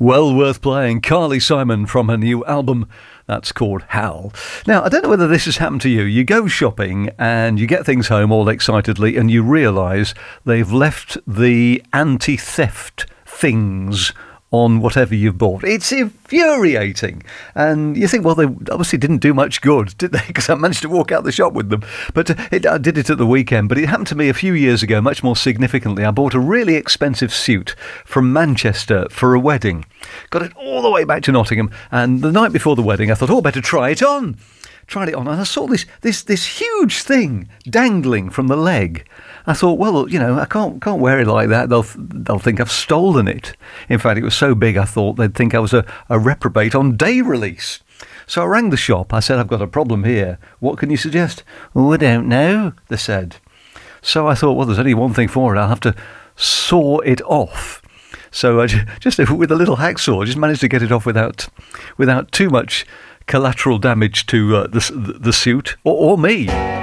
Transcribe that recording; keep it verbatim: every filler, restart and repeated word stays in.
Well worth playing. Carly Simon from her new album. That's called Hal. Now, I don't know whether this has happened to you. You go shopping and you get things home all excitedly and you realise they've left the anti-theft things on whatever you've bought. It's infuriating. And you think, well, they obviously didn't do much good, did they? Because I managed to walk out the shop with them. But it, I did it at the weekend. But it happened to me a few years ago, much more significantly. I bought a really expensive suit from Manchester for a wedding. Got it all the way back to Nottingham. And the night before the wedding, I thought, oh, better try it on. Tried it on, and I saw this this this huge thing dangling from the leg. I thought, well, you know, I can't can't wear it like that. They'll they'll think I've stolen it. In fact, it was so big, I thought they'd think I was a, a reprobate on day release. So I rang the shop. I said, I've got a problem here. What can you suggest? Oh, I don't know, they said. So I thought, well, there's only one thing for it. I'll have to saw it off. So I just with a little hacksaw, just managed to get it off without without too much collateral damage to uh, the, the suit or, or me.